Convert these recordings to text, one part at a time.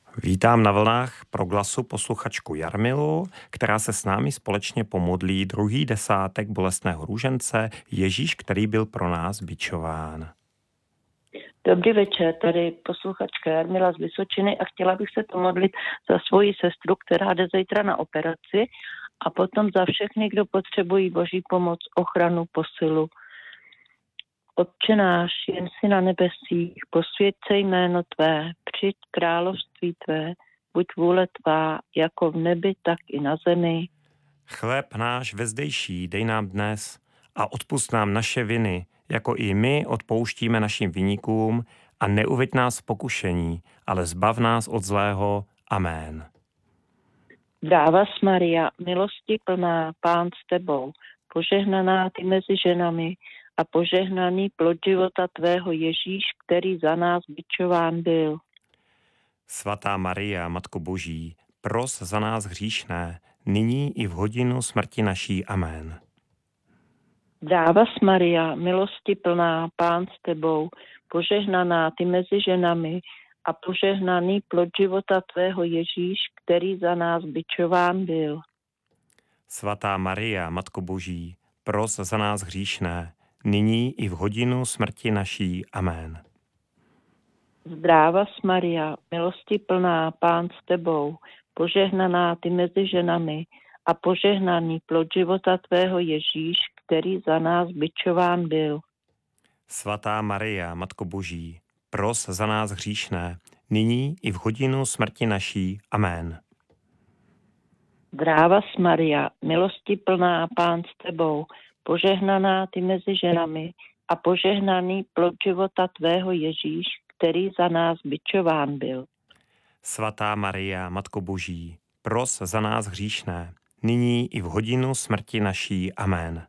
Vítám na vlnách Proglasu posluchačku Jarmilu, která se s námi společně pomodlí druhý desátek bolestného růžence Ježíš, který byl pro nás bičován. Dobrý večer, tady posluchačka Jarmila z Vysočiny a chtěla bych se pomodlit za svoji sestru, která jde zítra na operaci a potom za všechny, kdo potřebují Boží pomoc, ochranu, posilu. Otče náš, jen si na nebesích, posvěť se jméno Tvé, přijď království Tvé, buď vůle Tvá, jako v nebi, tak i na zemi. Chléb náš vezdejší dej nám dnes a odpusť nám naše viny, jako i my odpouštíme našim viníkům, a neuveď nás v pokušení, ale zbav nás od zlého. Amen. Dráva Maria, milosti plná, Pán s Tebou, požehnaná Ty mezi ženami a požehnaný plod života Tvého Ježíš, který za nás bičován byl. Svatá Maria, Matko Boží, pros za nás hříšné, nyní i v hodinu smrti naší. Amen. Dráva Maria, milosti plná, Pán s Tebou, požehnaná Ty mezi ženami a požehnaný plod života Tvého Ježíš, který za nás bičován byl. Svatá Maria, Matko Boží, pros za nás hříšné, nyní i v hodinu smrti naší. Amen. Zdráva Maria, milosti plná, Pán s Tebou, požehnaná Ty mezi ženami a požehnaný plod života Tvého Ježíš, který za nás bičován byl. Svatá Maria, Matko Boží, pros za nás hříšné, nyní i v hodinu smrti naší. Amen. Zdráva Maria, milosti plná, Pán s Tebou, požehnaná Ty mezi ženami a požehnaný plod života Tvého Ježíš, který za nás bičován byl. Svatá Maria, Matko Boží, pros za nás hříšné, nyní i v hodinu smrti naší. Amen.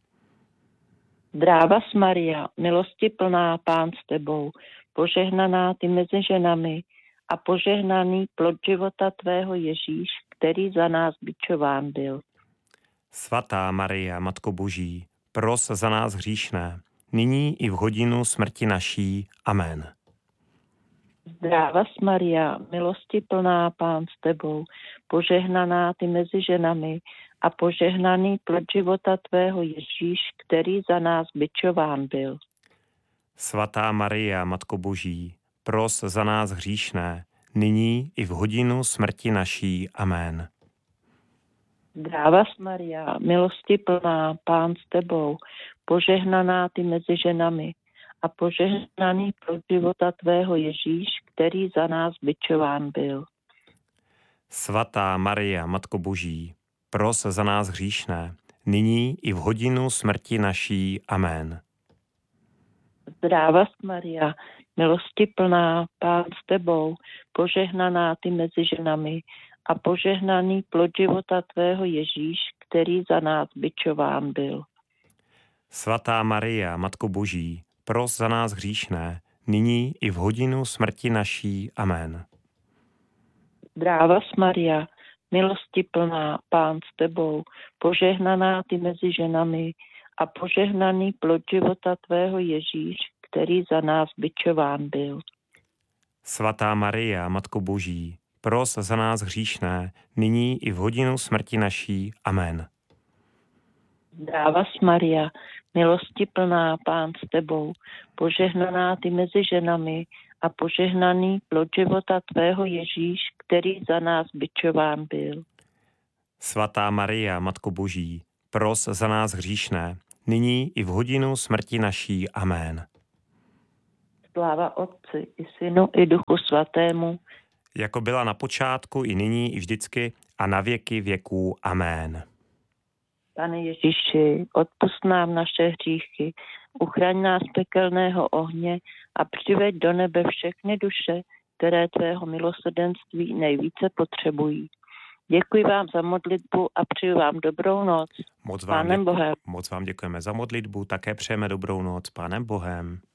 Zdráva Maria, milosti plná, Pán s Tebou, požehnaná Ty mezi ženami a požehnaný plod života Tvého Ježíš, který za nás bičován byl. Svatá Maria, Matko Boží, pros za nás hříšné, nyní i v hodinu smrti naší. Amen. Zdráva Maria, milosti plná, Pán s Tebou, požehnaná Ty mezi ženami a požehnaný plod života Tvého Ježíš, který za nás bičován byl. Svatá Maria, Matko Boží, pros za nás hříšné, nyní i v hodinu smrti naší. Amen. Zdráva Maria, milosti plná, Pán s Tebou, požehnaná Ty mezi ženami a požehnaný plod života Tvého Ježíš, který za nás bičován byl. Svatá Maria, Matko Boží, pros za nás hříšné, nyní i v hodinu smrti naší. Amen. Zdráva Maria, milosti plná, Pán s Tebou, požehnaná Ty mezi ženami a požehnaný plod života Tvého Ježíš, který za nás bičován byl. Svatá Maria, Matko Boží, pros za nás hříšné, nyní i v hodinu smrti naší. Amen. Zdráva Maria, milosti plná, Pán s Tebou, požehnaná Ty mezi ženami a požehnaný plod života Tvého Ježíš, který za nás bičován byl. Svatá Maria, Matko Boží, pros za nás hříšné, nyní i v hodinu smrti naší. Amen. Zdráva Maria, milosti plná, Pán s Tebou, požehnaná Ty mezi ženami a požehnaný plod života Tvého Ježíš, který za nás bičován byl. Svatá Maria, Matko Boží, pros za nás hříšné, nyní i v hodinu smrti naší. Amen. Sláva Otci i Synu i Duchu Svatému, jako byla na počátku, i nyní, i vždycky, a na věky věků. Amen. Pane Ježíši, odpusť nám naše hříchy, uchraň nás pekelného ohně a přiveď do nebe všechny duše, které Tvého milosrdenství nejvíce potřebují. Děkuji vám za modlitbu a přeju vám dobrou noc. Moc Pánem Bohem. Moc vám děkujeme za modlitbu, také přejeme dobrou noc. Pánem Bohem.